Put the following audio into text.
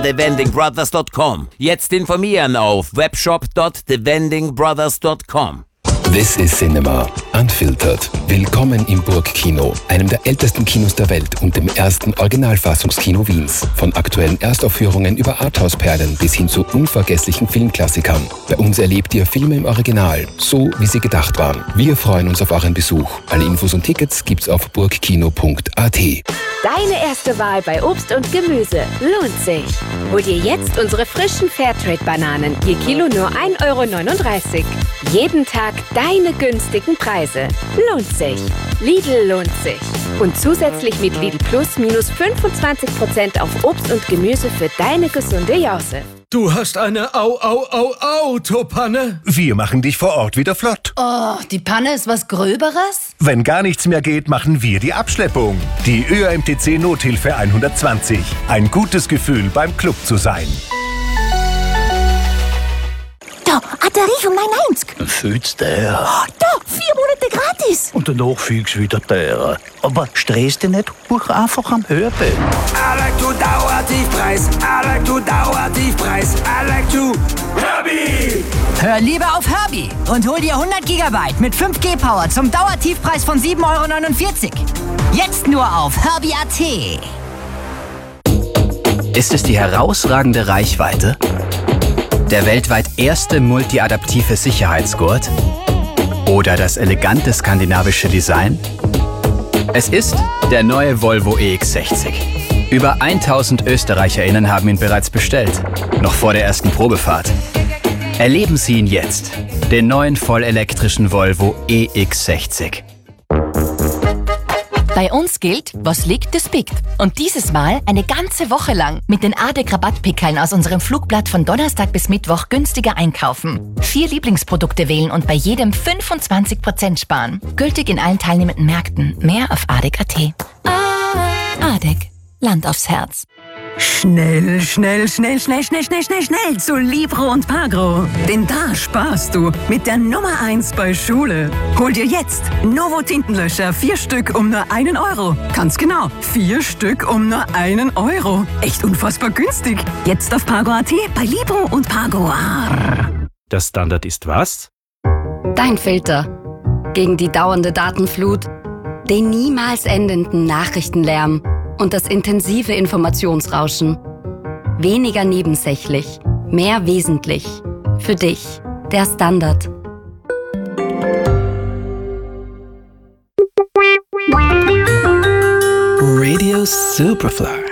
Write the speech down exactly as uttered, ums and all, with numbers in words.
the vending brothers dot com. Jetzt informieren auf webshop dot the vending brothers dot com. This is Cinema, Unfiltered. Willkommen im Burgkino, einem der ältesten Kinos der Welt und dem ersten Originalfassungskino Wiens. Von aktuellen Erstaufführungen über Arthouse-Perlen bis hin zu unvergesslichen Filmklassikern. Bei uns erlebt ihr Filme im Original, so wie sie gedacht waren. Wir freuen uns auf euren Besuch. Alle Infos und Tickets gibt's auf burgkino punkt a t. Deine erste Wahl bei Obst und Gemüse lohnt sich. Hol dir jetzt unsere frischen Fairtrade-Bananen, je Kilo nur ein Euro neununddreißig. Jeden Tag deine günstigen Preise. Lohnt sich. Lidl lohnt sich. Und zusätzlich mit Lidl Plus minus fünfundzwanzig Prozent auf Obst und Gemüse für deine gesunde Jause. Du hast eine Au, Au, Au, Autopanne? Wir machen dich vor Ort wieder flott. Oh, die Panne ist was Gröberes? Wenn gar nichts mehr geht, machen wir die Abschleppung. Die Ö A M T C Nothilfe hundertzwanzig. Ein gutes Gefühl, beim Club zu sein. Da, Batterie von neun neunzig. Fühlst der? Oh, da, vier Monate gratis. Und danach fühlst du wieder der. Aber stress dich nicht, hoch einfach am Hörbild. I like to Dauertiefpreis. I like to Dauertiefpreis. I like to Herbie. Hör lieber auf Herbie und hol dir hundert Gigabyte mit fünf G Power zum Dauertiefpreis von sieben Euro neunundvierzig. Jetzt nur auf Herbie punkt a t. Ist es die herausragende Reichweite? Der weltweit erste multiadaptive Sicherheitsgurt? Oder das elegante skandinavische Design? Es ist der neue Volvo E X sechzig. Über tausend ÖsterreicherInnen haben ihn bereits bestellt, noch vor der ersten Probefahrt. Erleben Sie ihn jetzt, den neuen vollelektrischen Volvo E X sechzig. Bei uns gilt, was liegt, das biegt. Und dieses Mal eine ganze Woche lang mit den A D E C-Rabattpickeln aus unserem Flugblatt von Donnerstag bis Mittwoch günstiger einkaufen. Vier Lieblingsprodukte wählen und bei jedem fünfundzwanzig Prozent sparen. Gültig in allen teilnehmenden Märkten. Mehr auf A D E C punkt a t. A D E C. Land aufs Herz. Schnell, schnell, schnell, schnell, schnell, schnell, schnell, schnell zu Libro und Pagro. Denn da sparst du mit der Nummer eins bei Schule. Hol dir jetzt Novo Tintenlöscher, vier Stück um nur einen Euro. Ganz genau, vier Stück um nur einen Euro. Echt unfassbar günstig. Jetzt auf Pagro punkt a t bei Libro und Pagro. Der Standard ist was? Dein Filter. Gegen die dauernde Datenflut, den niemals endenden Nachrichtenlärm und das intensive Informationsrauschen. Weniger nebensächlich, mehr wesentlich. Für dich, der Standard. Radio Superfly.